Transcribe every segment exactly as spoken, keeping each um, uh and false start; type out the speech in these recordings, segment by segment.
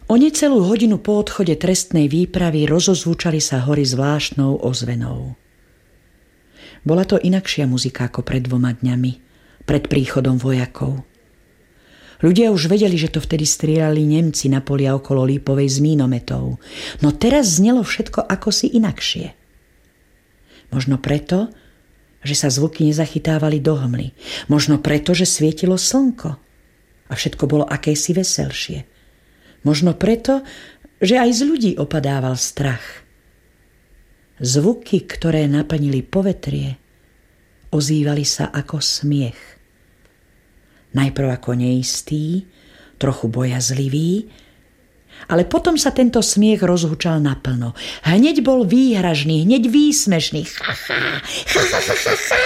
O necelú hodinu po odchode trestnej výpravy rozozvučali sa hory zvláštnou ozvenou. Bola to inakšia muzika ako pred dvoma dňami, pred príchodom vojakov. Ľudia už vedeli, že to vtedy strieľali Nemci na polia okolo Lípovej z mínometov, no teraz znelo všetko akosi inakšie. Možno preto, že sa zvuky nezachytávali do hmly, možno preto, že svietilo slnko a všetko bolo akési veselšie. Možno preto, že aj z ľudí opadával strach. Zvuky, ktoré naplnili povetrie, ozývali sa ako smiech. Najprv ako neistý, trochu bojazlivý, ale potom sa tento smiech rozhučal naplno. Hneď bol výhražný, hneď výsmešný. Ha, ha, ha, ha, ha, ha.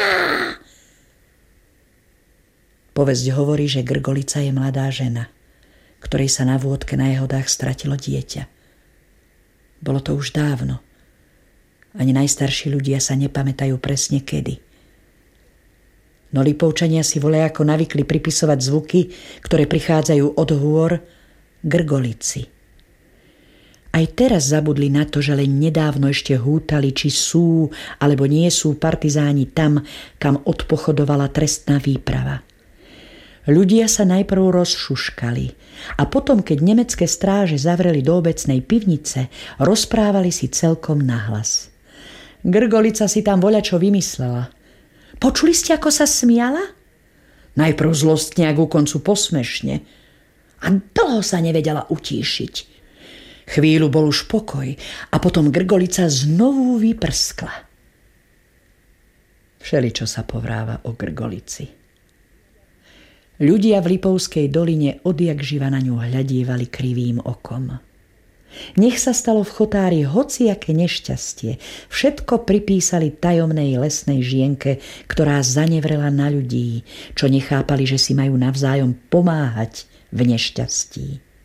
Povesť hovorí, že Grgolica je mladá žena, ktorej sa na vôdke na jahodách stratilo dieťa. Bolo to už dávno. Ani najstarší ľudia sa nepamätajú presne kedy. No Lipovčania si voľajako navykli pripisovať zvuky, ktoré prichádzajú od hôr, Grgolici. Aj teraz zabudli na to, že len nedávno ešte hútali, či sú alebo nie sú partizáni tam, kam odpochodovala trestná výprava. Ľudia sa najprv rozšuškali a potom, keď nemecké stráže zavreli do obecnej pivnice, rozprávali si celkom nahlas. Grgolica si tam voľačo vymyslela. Počuli ste, ako sa smiala? Najprv zlostne a ku koncu posmešne. A dlho sa nevedela utíšiť. Chvíľu bol už pokoj a potom Grgolica znovu vyprskla. Všeličo sa povráva o Grgolici. Ľudia v Lipovskej doline odjakživa na ňu hľadívali krivým okom. Nech sa stalo v Chotári hociaké nešťastie, všetko pripísali tajomnej lesnej žienke, ktorá zanevrela na ľudí, čo nechápali, že si majú navzájom pomáhať v nešťastí.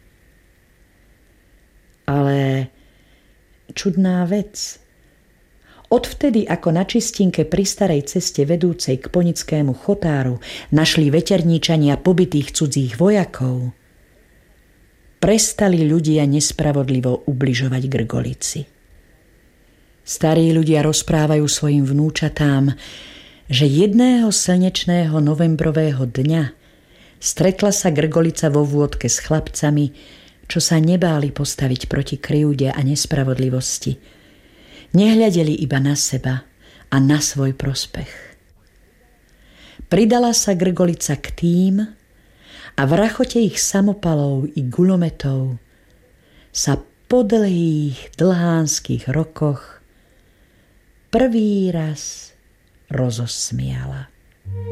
Ale čudná vec. Odvtedy, ako na čistinke pri starej ceste vedúcej k Ponickému Chotáru našli veterníčania pobytých cudzích vojakov, prestali ľudia nespravodlivo ubližovať Grgolici. Starí ľudia rozprávajú svojim vnúčatám, že jedného slnečného novembrového dňa stretla sa Grgolica vo vôdke s chlapcami, čo sa nebáli postaviť proti krivde a nespravodlivosti. Nehľadeli iba na seba a na svoj prospech. Pridala sa Grgolica k tým, a v rachote ich samopalov i guľometov sa po dlhých dlhánskych rokoch prvý raz rozosmiala.